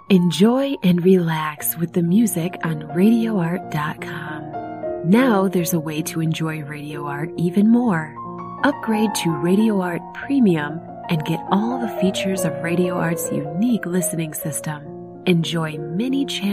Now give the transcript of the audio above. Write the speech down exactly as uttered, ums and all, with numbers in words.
Enjoy and relax with the music on radio art dot com. Now there's a way to enjoy Radio Art even more. Upgrade to Radio Art Premium and get all the features of Radio Art's unique listening system. Enjoy many channels